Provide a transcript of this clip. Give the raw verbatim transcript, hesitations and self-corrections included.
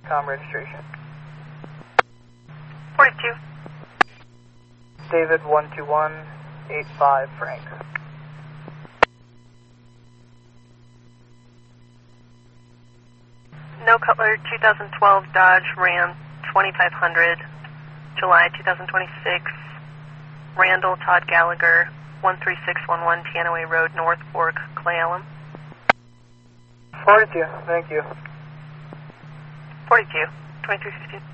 Com registration. forty-two. David one two one eight five Frank. No Cutler, twenty twelve Dodge Ram twenty-five hundred, July twenty twenty-six. Randall Todd Gallagher, one three six one one Tanaway Road, North Fork, Cle Elum. forty-two, thank you. forty-two, twenty-three fifteen.